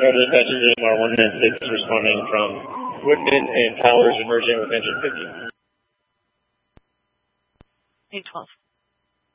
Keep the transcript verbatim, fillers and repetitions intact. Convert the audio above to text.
dispatch is M R one nine six responding from Woodman and Powers emerging with engine fifty. eight twelve.